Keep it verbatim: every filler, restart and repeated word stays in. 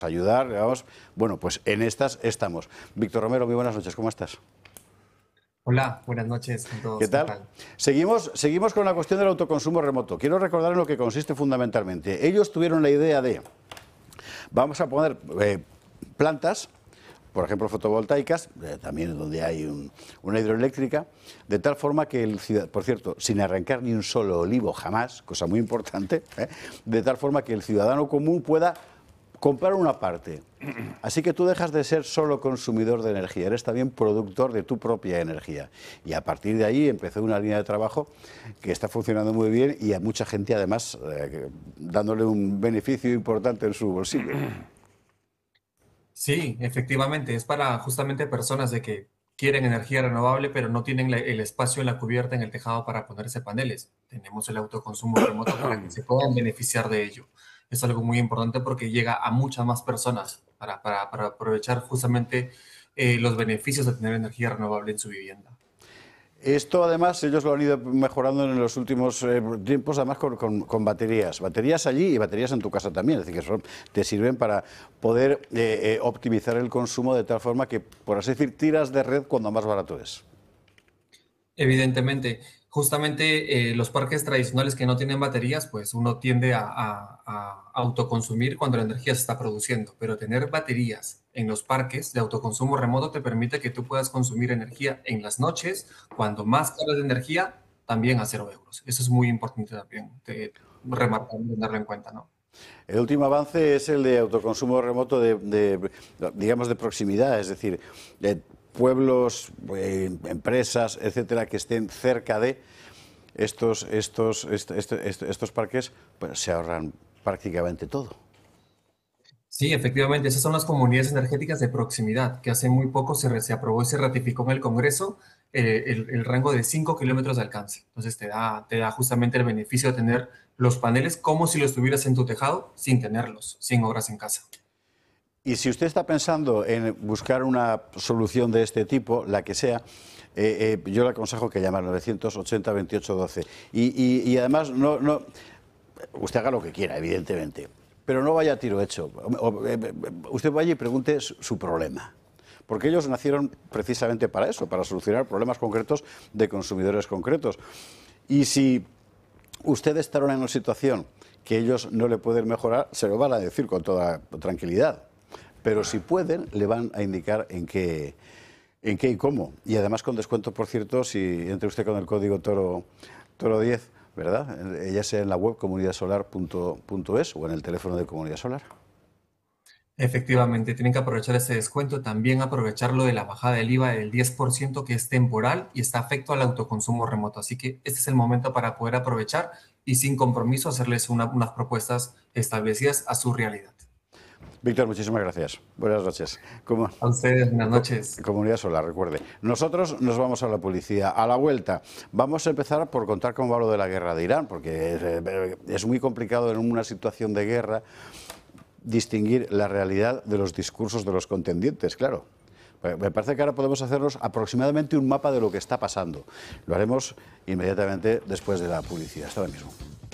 ayudar, digamos. Bueno, pues en estas estamos. Víctor Romero, muy buenas noches, ¿cómo estás? Hola, buenas noches a ¿Qué todos, ¿qué tal? tal? Seguimos, seguimos con la cuestión del autoconsumo remoto. Quiero recordar en lo que consiste fundamentalmente. Ellos tuvieron la idea de, vamos a poner eh, plantas, por ejemplo fotovoltaicas, eh, también donde hay un, una hidroeléctrica, de tal forma que el ciudadano, por cierto, sin arrancar ni un solo olivo jamás, cosa muy importante, ¿eh? De tal forma que el ciudadano común pueda comprar una parte. Así que tú dejas de ser solo consumidor de energía, eres también productor de tu propia energía. Y a partir de ahí empezó una línea de trabajo que está funcionando muy bien y a mucha gente además eh, dándole un beneficio importante en su bolsillo. Sí, efectivamente, es para justamente personas de que quieren energía renovable, pero no tienen la- el espacio en la cubierta, en el tejado para ponerse paneles. Tenemos el autoconsumo remoto para que se puedan beneficiar de ello. Es algo muy importante porque llega a muchas más personas para, para, para aprovechar justamente eh, los beneficios de tener energía renovable en su vivienda. Esto además ellos lo han ido mejorando en los últimos eh, tiempos, además con, con- con baterías. Baterías allí y baterías en tu casa también, es decir, que son- te sirven para poder eh, eh, optimizar el consumo de tal forma que, por así decir, tiras de red cuando más barato es. Evidentemente, justamente eh, los parques tradicionales que no tienen baterías, pues uno tiende a, a- a autoconsumir cuando la energía se está produciendo, pero tener baterías en los parques de autoconsumo remoto te permite que tú puedas consumir energía en las noches, cuando más cargas de energía, también a cero euros. Eso es muy importante también, te, remarcar y tenerlo en cuenta, ¿no? El último avance es el de autoconsumo remoto de, de, digamos, de proximidad, es decir, de pueblos, eh, empresas, etcétera, que estén cerca de estos, estos, est- est- est- estos parques, pues se ahorran prácticamente todo. Sí, efectivamente, esas son las comunidades energéticas de proximidad, que hace muy poco se, re- se aprobó y se ratificó en el Congreso eh, el, el rango de cinco kilómetros de alcance. Entonces te da, te da justamente el beneficio de tener los paneles como si los tuvieras en tu tejado sin tenerlos, sin obras en casa. Y si usted está pensando en buscar una solución de este tipo, la que sea, eh, eh, yo le aconsejo que llame al novecientos ochenta veintiocho doce. Y, y, y además, no, no, usted haga lo que quiera, evidentemente, pero no vaya a tiro hecho. O, o, eh, usted vaya y pregunte su, su problema. Porque ellos nacieron precisamente para eso, para solucionar problemas concretos de consumidores concretos. Y si usted está en una situación que ellos no le pueden mejorar, se lo van a decir con toda tranquilidad. Pero si pueden, le van a indicar en qué, en qué y cómo. Y además con descuento, por cierto, si entre usted con el código Toro, Toro diez, ¿verdad? Ya sea en la web comunidad solar punto es o en el teléfono de Comunidad Solar. Efectivamente, tienen que aprovechar ese descuento, también aprovechar lo de la bajada del IVA del diez por ciento que es temporal y está afecto al autoconsumo remoto. Así que este es el momento para poder aprovechar y sin compromiso hacerles una- unas propuestas establecidas a su realidad. Víctor, muchísimas gracias. Buenas noches. Como, A ustedes, buenas co- noches. Comunidad Solar, recuerde. Nosotros nos vamos a la policía. A la vuelta, vamos a empezar por contar cómo va lo de la guerra de Irán, porque es, eh, es muy complicado en una situación de guerra distinguir la realidad de los discursos de los contendientes, claro. Me parece que ahora podemos hacernos aproximadamente un mapa de lo que está pasando. Lo haremos inmediatamente después de la publicidad. Hasta ahora mismo.